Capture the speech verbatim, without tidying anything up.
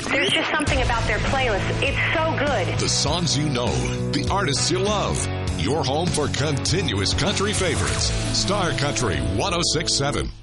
There's just something about their playlist. It's so good. The songs you know, the artists you love. Your home for continuous country favorites. Star Country one oh six point seven.